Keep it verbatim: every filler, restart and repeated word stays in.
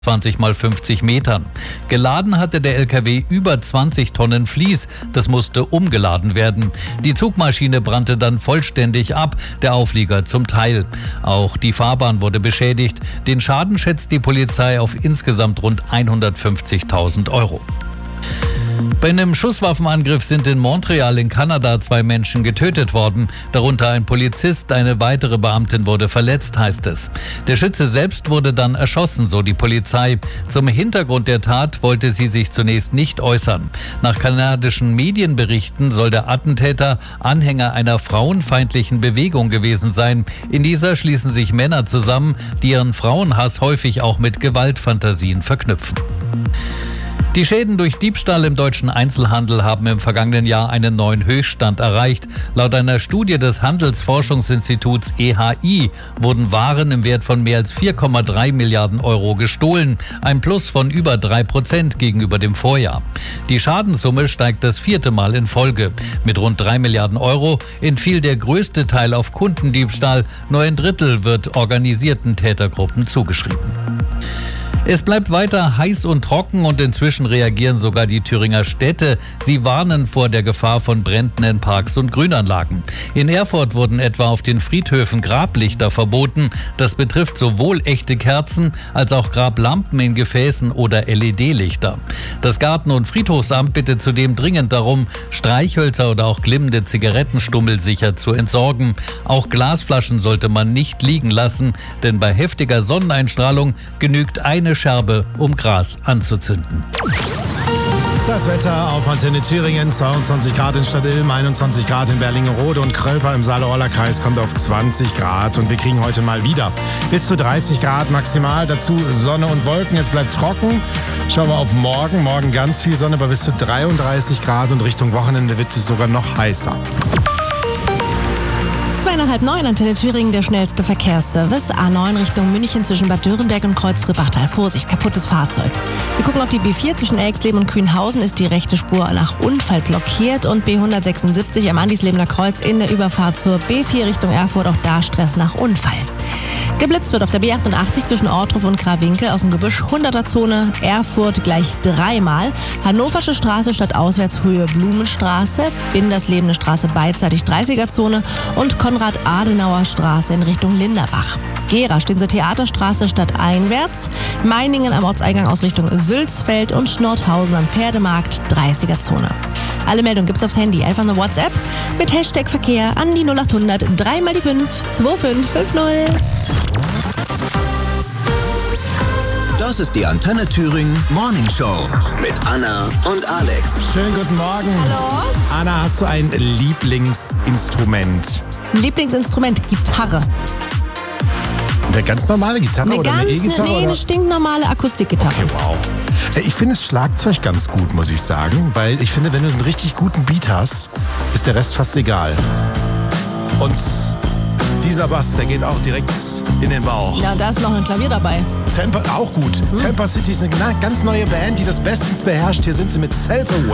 zwanzig mal fünfzig Metern. Geladen hatte der L K W über zwanzig Tonnen Vlies. Das musste umgeladen werden. Die Zugmaschine brannte dann vollständig ab, der Auflieger zum Teil. Auch die Fahrbahn wurde beschädigt. Den Schaden schätzt die Polizei auf insgesamt rund hundertfünfzigtausend Euro. Bei einem Schusswaffenangriff sind in Montreal in Kanada zwei Menschen getötet worden. Darunter ein Polizist, eine weitere Beamtin wurde verletzt, heißt es. Der Schütze selbst wurde dann erschossen, so die Polizei. Zum Hintergrund der Tat wollte sie sich zunächst nicht äußern. Nach kanadischen Medienberichten soll der Attentäter Anhänger einer frauenfeindlichen Bewegung gewesen sein. In dieser schließen sich Männer zusammen, die ihren Frauenhass häufig auch mit Gewaltfantasien verknüpfen. Die Schäden durch Diebstahl im deutschen Einzelhandel haben im vergangenen Jahr einen neuen Höchststand erreicht. Laut einer Studie des Handelsforschungsinstituts E H I wurden Waren im Wert von mehr als vier Komma drei Milliarden Euro gestohlen, ein Plus von über drei Prozent gegenüber dem Vorjahr. Die Schadenssumme steigt das vierte Mal in Folge. Mit rund drei Milliarden Euro entfiel der größte Teil auf Kundendiebstahl, nur ein Drittel wird organisierten Tätergruppen zugeschrieben. Es bleibt weiter heiß und trocken und inzwischen reagieren sogar die Thüringer Städte. Sie warnen vor der Gefahr von Bränden in Parks und Grünanlagen. In Erfurt wurden etwa auf den Friedhöfen Grablichter verboten. Das betrifft sowohl echte Kerzen als auch Grablampen in Gefäßen oder L E D-Lichter. Das Garten- und Friedhofsamt bittet zudem dringend darum, Streichhölzer oder auch glimmende Zigarettenstummel sicher zu entsorgen. Auch Glasflaschen sollte man nicht liegen lassen, denn bei heftiger Sonneneinstrahlung genügt eine Scherbe, um Gras anzuzünden. Das Wetter auf Antenne Thüringen, zweiundzwanzig Grad in Stadt Ilm, einundzwanzig Grad in Berlingero und Krölper im Saale-Orla-Kreis kommt auf zwanzig Grad und wir kriegen heute mal wieder bis zu dreißig Grad maximal, dazu Sonne und Wolken, es bleibt trocken. Schauen wir auf morgen, morgen ganz viel Sonne bei bis zu dreiunddreißig Grad und Richtung Wochenende wird es sogar noch heißer. Zweieinhalb neun, Antenne Thüringen, der schnellste Verkehrsservice. A neun Richtung München zwischen Bad Dürrenberg und Kreuzrippachtal. Vorsicht, kaputtes Fahrzeug. Wir gucken auf die B vier zwischen Elxleben und Kühnhausen. Ist die rechte Spur nach Unfall blockiert. Und B hundertsechsundsiebzig am Andislebener Kreuz in der Überfahrt zur B vier Richtung Erfurt. Auch da Stress nach Unfall. Geblitzt wird auf der B achtundachtzig zwischen Ortruf und Krawinkel aus dem Gebüsch hunderter-Zone, Erfurt gleich dreimal, Hannoversche Straße statt Auswärtshöhe Blumenstraße, Binderslebene Straße beidseitig dreißiger-Zone und Konrad-Adenauer Straße in Richtung Linderbach. Gera, Stinser Theaterstraße statt einwärts, Meiningen am Ortseingang aus Richtung Sülzfeld und Nordhausen am Pferdemarkt dreißiger-Zone. Alle Meldungen gibt's aufs Handy, einfach eine WhatsApp mit Hashtag Verkehr an die null acht hundert drei mal die fünf zwei fünf fünf null. Das ist die Antenne Thüringen Morning Show mit Anna und Alex. Schönen guten Morgen. Hallo. Anna, hast du ein Lieblingsinstrument? Lieblingsinstrument, Gitarre. Eine ganz normale Gitarre Eine oder ganz, eine E-Gitarre? Nee, oder? eine stinknormale Akustikgitarre. Okay, wow. Ich finde das Schlagzeug ganz gut, muss ich sagen, weil ich finde, wenn du einen richtig guten Beat hast, ist der Rest fast egal. Und dieser Bass, der geht auch direkt in den Bauch. Ja, und da ist noch ein Klavier dabei. Temper, auch gut. Hm. Temper City ist eine ganz neue Band, die das bestens beherrscht. Hier sind sie mit Self-Aware.